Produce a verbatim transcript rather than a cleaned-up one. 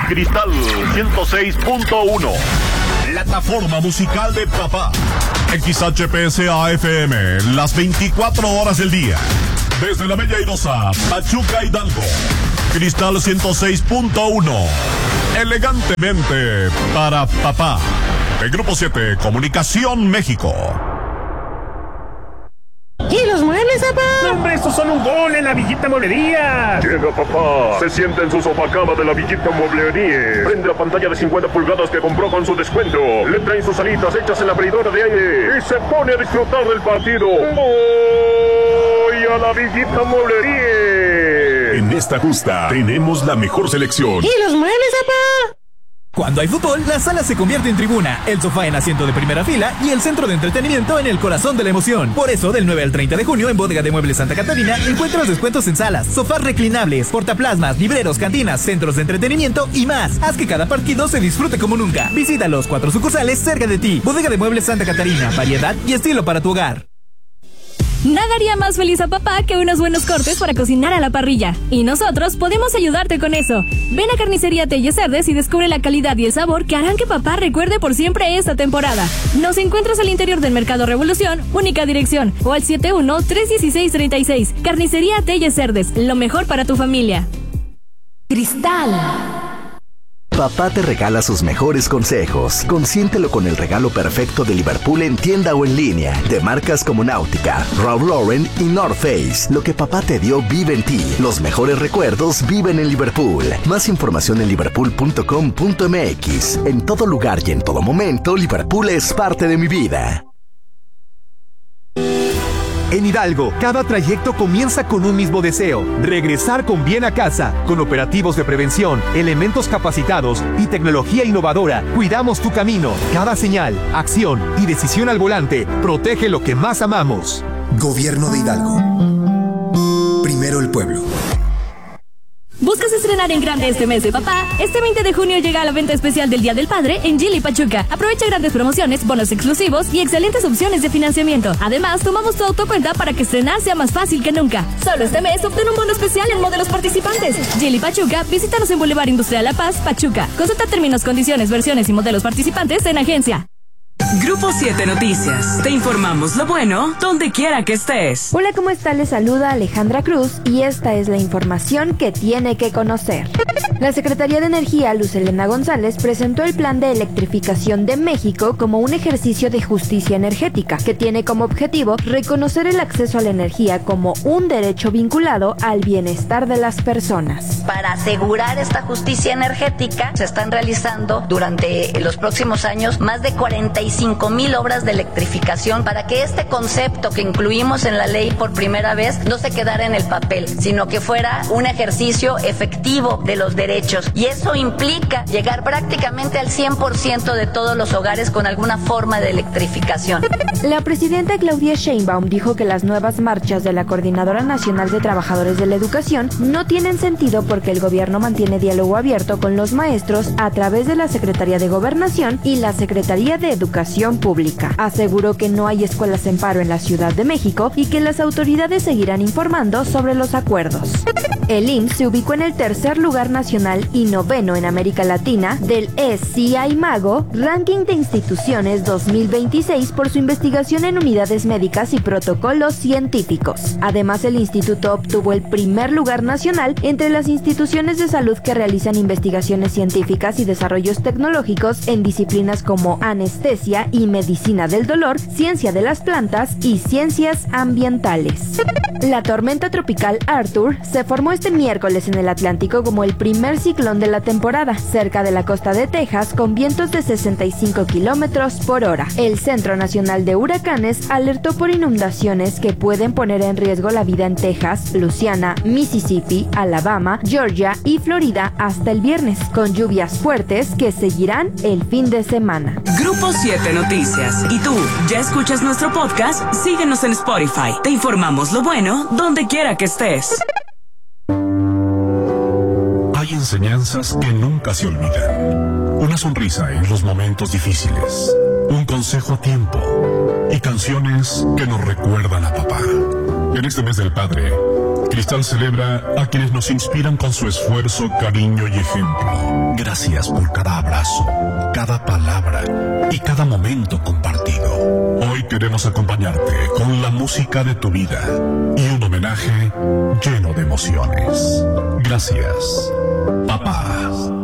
Cristal ciento seis punto uno. Plataforma musical de papá. X H P S A F M, las veinticuatro horas del día. Desde la Bella Airosa, Pachuca, Hidalgo. Cristal ciento seis punto uno. Elegantemente para papá. El Grupo siete, Comunicación México. ¿Y los muebles, papá? No, hombre, estos son un gol en la Villita Mueblería. Llega papá, se sienta en su sofacama de la Villita Mueblería. Prende la pantalla de cincuenta pulgadas que compró con su descuento. Le traen sus alitas hechas en la freidora de aire y se pone a disfrutar del partido. ¡Voy a la Villita Mueblería! En esta justa tenemos la mejor selección. ¿Y los muebles, papá? Cuando hay fútbol, la sala se convierte en tribuna, el sofá en asiento de primera fila y el centro de entretenimiento en el corazón de la emoción. Por eso, del nueve al treinta de junio, en Bodega de Muebles Santa Catarina, encuentras descuentos en salas, sofás reclinables, portaplasmas, libreros, cantinas, centros de entretenimiento y más. Haz que cada partido se disfrute como nunca. Visita los cuatro sucursales cerca de ti. Bodega de Muebles Santa Catarina, variedad y estilo para tu hogar. Nada haría más feliz a papá que unos buenos cortes para cocinar a la parrilla. Y nosotros podemos ayudarte con eso. Ven a Carnicería Telles Cerdes y descubre la calidad y el sabor que harán que papá recuerde por siempre esta temporada. Nos encuentras al interior del Mercado Revolución, única dirección, o al siete uno, tres uno seis, tres seis. Carnicería Telles Cerdes, lo mejor para tu familia. Cristal. Papá te regala sus mejores consejos. Consiéntelo con el regalo perfecto de Liverpool en tienda o en línea. De marcas como Náutica, Ralph Lauren y North Face. Lo que papá te dio vive en ti. Los mejores recuerdos viven en Liverpool. Más información en liverpool punto com punto m x. En todo lugar y en todo momento, Liverpool es parte de mi vida. En Hidalgo, cada trayecto comienza con un mismo deseo: regresar con bien a casa. Con operativos de prevención, elementos capacitados y tecnología innovadora, cuidamos tu camino. Cada señal, acción y decisión al volante protege lo que más amamos. Gobierno de Hidalgo. Primero el pueblo. ¿Buscas estrenar en grande este mes de papá? Este veinte de junio llega la venta especial del Día del Padre en Gili Pachuca. Aprovecha grandes promociones, bonos exclusivos y excelentes opciones de financiamiento. Además, tomamos tu autocuenta para que estrenar sea más fácil que nunca. Solo este mes obtén un bono especial en modelos participantes. Gili Pachuca, visítanos en Boulevard Industrial La Paz, Pachuca. Consulta términos, condiciones, versiones y modelos participantes en agencia. Grupo siete Noticias. Te informamos lo bueno donde quiera que estés. Hola, ¿cómo está? Les saluda Alejandra Cruz y esta es la información que tiene que conocer. La Secretaría de Energía, Luz Helena González, presentó el Plan de Electrificación de México como un ejercicio de justicia energética, que tiene como objetivo reconocer el acceso a la energía como un derecho vinculado al bienestar de las personas. Para asegurar esta justicia energética, se están realizando durante los próximos años más de cuarenta y cinco mil obras de electrificación para que este concepto que incluimos en la ley por primera vez no se quedara en el papel, sino que fuera un ejercicio efectivo de los derechos. Y eso implica llegar prácticamente al cien por ciento de todos los hogares con alguna forma de electrificación. La presidenta Claudia Sheinbaum dijo que las nuevas marchas de la Coordinadora Nacional de Trabajadores de la Educación no tienen sentido porque el gobierno mantiene diálogo abierto con los maestros a través de la Secretaría de Gobernación y la Secretaría de Educación Pública. Aseguró que no hay escuelas en paro en la Ciudad de México y que las autoridades seguirán informando sobre los acuerdos. El I M S S se ubicó en el tercer lugar nacional y noveno en América Latina del E S C I Mago Ranking de Instituciones dos mil veintiséis por su investigación en unidades médicas y protocolos científicos. Además, el instituto obtuvo el primer lugar nacional entre las instituciones de salud que realizan investigaciones científicas y desarrollos tecnológicos en disciplinas como anestesia y medicina del dolor, ciencia de las plantas y ciencias ambientales. La tormenta tropical Arthur se formó este miércoles en el Atlántico como el primer ciclón de la temporada, cerca de la costa de Texas, con vientos de sesenta y cinco kilómetros por hora. El Centro Nacional de Huracanes alertó por inundaciones que pueden poner en riesgo la vida en Texas, Luisiana, Mississippi, Alabama, Georgia y Florida hasta el viernes, con lluvias fuertes que seguirán el fin de semana. Grupo siete Noticias. ¿Y tú, ya escuchas nuestro podcast? Síguenos en Spotify. Te informamos lo bueno donde quiera que estés. Hay enseñanzas que nunca se olvidan. Una sonrisa en los momentos difíciles. Un consejo a tiempo. Y canciones que nos recuerdan a papá. En este mes del padre, Cristal celebra a quienes nos inspiran con su esfuerzo, cariño y ejemplo. Gracias por cada abrazo, cada palabra y cada momento compartido. Hoy queremos acompañarte con la música de tu vida y un homenaje lleno de emociones. Gracias, papá.